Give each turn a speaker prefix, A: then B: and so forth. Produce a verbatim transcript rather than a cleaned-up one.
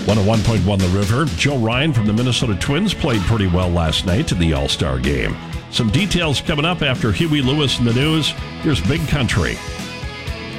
A: one oh one point one The River. Joe Ryan from the Minnesota Twins played pretty well last night in the All-Star game. Some details coming up after Huey Lewis in the news. Here's Big Country.